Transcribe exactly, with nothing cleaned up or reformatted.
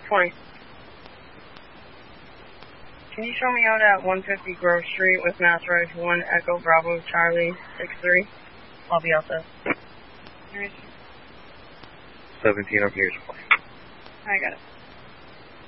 twenty. Can you show me out at one fifty Grove Street with Mass Rise one Echo Bravo Charlie six three? I'll be out there. seventeen, I'm here. I got it.